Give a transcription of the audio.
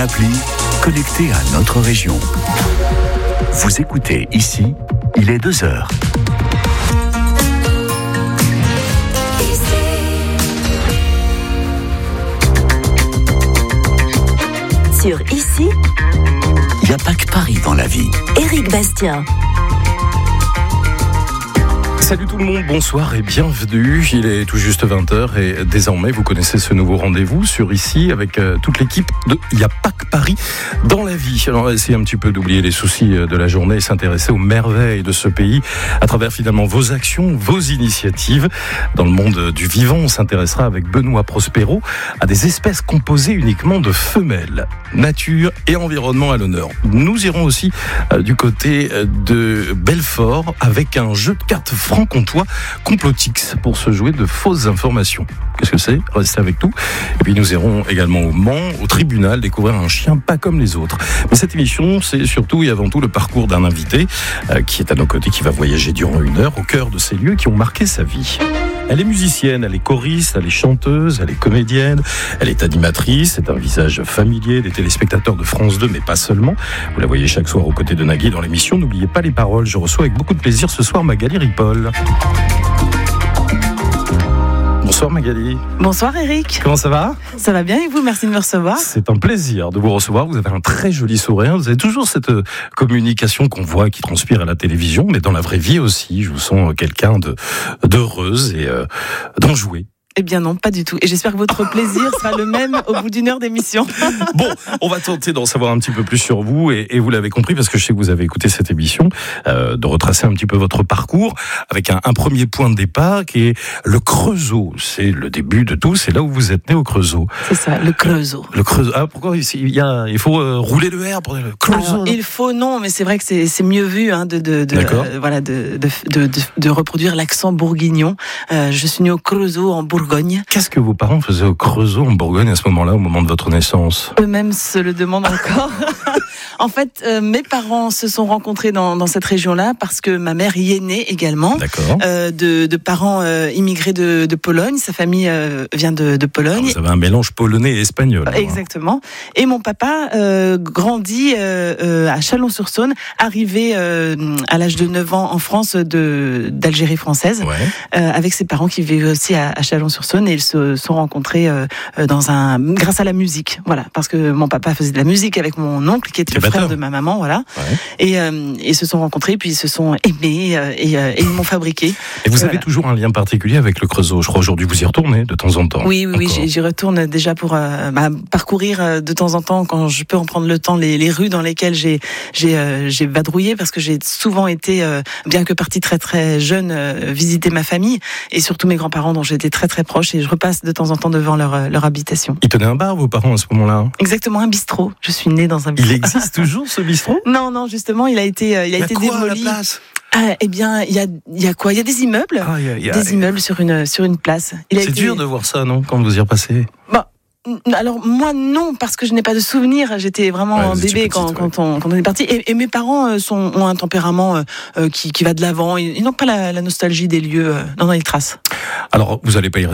Appli connecté à notre région. Vous écoutez ici, il est 2h. Sur Ici, il n'y a pas que Paris dans la vie. Éric Bastien. Salut tout le monde, bonsoir et bienvenue. Il est tout juste 20h et désormais vous connaissez ce nouveau rendez-vous sur Ici avec toute l'équipe de Il n'y a pas que Paris dans la vie. Alors on va essayer un petit peu d'oublier les soucis de la journée et s'intéresser aux merveilles de ce pays à travers finalement vos actions, vos initiatives. Dans le monde du vivant, on s'intéressera avec Benoît Prospero à des espèces composées uniquement de femelles. Nature et environnement à l'honneur. Nous irons aussi du côté de Belfort avec un jeu de cartes franc-comtois Complotix pour se jouer de fausses informations. Qu'est-ce que c'est ? Restez avec nous. Et puis nous irons également au Mans, au tribunal, découvrir un chien pas comme les autres. Mais cette émission, c'est surtout et avant tout le parcours d'un invité qui est à nos côtés, qui va voyager durant 1 heure au cœur de ces lieux qui ont marqué sa vie. Elle est musicienne, elle est choriste, elle est chanteuse, elle est comédienne, elle est animatrice, c'est un visage familier des téléspectateurs de France 2, mais pas seulement. Vous la voyez chaque soir aux côtés de Nagui dans l'émission. N'oubliez pas les paroles, je reçois avec beaucoup de plaisir ce soir Magali Ripoll. Bonsoir Magali. Bonsoir Éric. Comment ça va ? Ça va bien et vous ? Merci de me recevoir. C'est un plaisir de vous recevoir. Vous avez un très joli sourire. Vous avez toujours cette communication qu'on voit qui transpire à la télévision, mais dans la vraie vie aussi. Je vous sens quelqu'un d'heureuse et d'enjouée. Eh bien non, pas du tout. Et j'espère que votre plaisir sera le même au bout d'1 heure d'émission. Bon, on va tenter d'en savoir un petit peu plus sur vous. Et vous l'avez compris, parce que je sais que vous avez écouté cette émission, de retracer un petit peu votre parcours avec un premier point de départ qui est le Creusot. C'est le début de tout. C'est là où vous êtes né, au Creusot. C'est ça, le Creusot. Le Creusot. Ah, pourquoi il faut rouler le R pour le Creusot? Alors, il faut, non, mais c'est vrai que c'est mieux vu de reproduire l'accent bourguignon. Je suis né au Creusot en Bourgogne. Qu'est-ce que vos parents faisaient au Creusot en Bourgogne à ce moment-là, au moment de votre naissance ? Eux-mêmes se le demandent encore. En fait, mes parents se sont rencontrés dans cette région-là parce que ma mère y est née également. D'accord. De parents immigrés de Pologne. Sa famille vient de Pologne. Alors vous avez un mélange polonais et espagnol. Exactement. Et mon papa grandit à Chalon-sur-Saône, arrivé à l'âge de 9 ans en France d'Algérie française, avec ses parents qui vivaient aussi à Chalon-sur-Saône, et ils se sont rencontrés grâce à la musique. Voilà, parce que mon papa faisait de la musique avec mon oncle qui était le frère de ma maman, voilà. Ouais. Et ils se sont rencontrés, puis ils se sont aimés et ils m'ont fabriqué. Et vous avez toujours un lien particulier avec le Creusot. Je crois aujourd'hui vous y retournez de temps en temps. Oui, j'y retourne déjà pour parcourir de temps en temps, quand je peux en prendre le temps, les rues dans lesquelles j'ai vadrouillé, parce que j'ai souvent été, bien que partie très très jeune, visiter ma famille et surtout mes grands-parents dont j'étais très très proche, et je repasse de temps en temps devant leur habitation. Ils tenaient un bar, vos parents, à ce moment-là ? Exactement, un bistrot. Je suis née dans un bistrot. Il existe toujours ce bistrot ? Non, justement, il a été démoli. À la place ? Eh bien, il y a quoi ? Il y a des immeubles, des immeubles sur une place. C'est dur de voir ça, non, quand vous y repassez ? Alors moi non, parce que je n'ai pas de souvenir. J'étais vraiment bébé quand on est parti. Et mes parents ont un tempérament qui va de l'avant. Ils n'ont pas la nostalgie des lieux. Non, ils tracent. Alors vous n'allez pas y